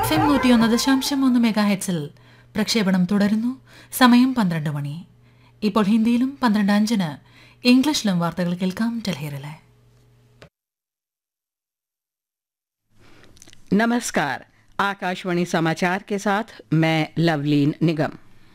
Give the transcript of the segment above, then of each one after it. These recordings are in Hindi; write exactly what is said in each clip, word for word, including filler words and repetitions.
എഫ് എം നൂറ്റിയൊന്ന് ദശാംശം മൂന്ന് മെഗാ ഹെഡ്സിൽ പ്രക്ഷേപണം തുടരുന്നു. സമയം പന്ത്രണ്ട് മണി. ഇപ്പോൾ ഹിന്ദിയിലും പന്ത്രണ്ട് അഞ്ചിന് ഇംഗ്ലീഷിലും വാർത്തകൾ കേൾക്കാം. ടെലഹിറിലെ नमस्कार, आकाशवाणी समाचार के साथ मैं लवलीन निगम।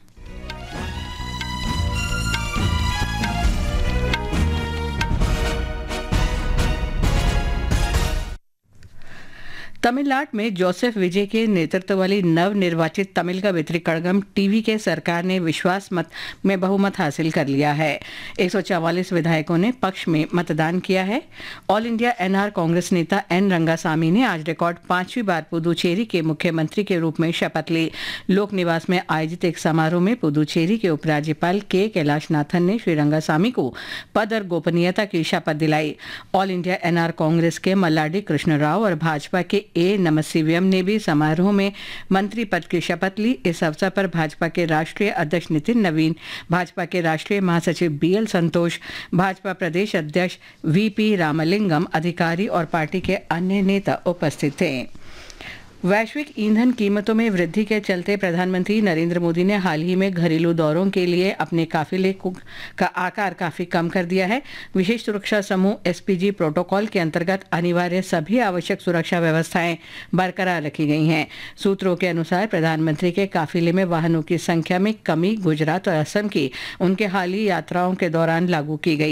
तमिलनाडु में जोसेफ विजय के नेतृत्व वाली नव निर्वाचित तमिल कवित्री कड़गम टीवी के सरकार ने विश्वास मत में बहुमत हासिल कर लिया है। एक सौ चवालीस विधायकों ने पक्ष में मतदान किया है। ऑल इंडिया एनआर कांग्रेस नेता एन रंगासामी ने आज रिकॉर्ड पांचवी बार पुदुचेरी के मुख्यमंत्री के रूप में शपथ ली। लोक निवास में आयोजित एक समारोह में पुदुचेरी के उपराज्यपाल के कैलाशनाथन ने श्री रंगासामी को पद और गोपनीयता की शपथ दिलाई। ऑल इंडिया एनआर कांग्रेस के मल्लाडी कृष्ण राव और भाजपा के ए नमसिवियम ने भी समारोह में मंत्री पद की शपथ ली। इस अवसर पर भाजपा के राष्ट्रीय अध्यक्ष नितिन नवीन, भाजपा के राष्ट्रीय महासचिव बी एल संतोष, भाजपा प्रदेश अध्यक्ष वी पी रामलिंगम, अधिकारी और पार्टी के अन्य नेता उपस्थित थे। वैश्विक ईंधन कीमतों में वृद्धि के चलते प्रधानमंत्री नरेंद्र मोदी ने हाल ही में घरेलू दौरों के लिए अपने काफिले का आकार काफी कम कर दिया है। विशेष सुरक्षा समूह एसपीजी प्रोटोकॉल के अंतर्गत अनिवार्य सभी आवश्यक सुरक्षा व्यवस्थाएं बरकरार रखी गई हैं। सूत्रों के अनुसार प्रधानमंत्री के काफिले में वाहनों की संख्या में कमी गुजरात और असम की उनके हाल ही यात्राओं के दौरान लागू की गई।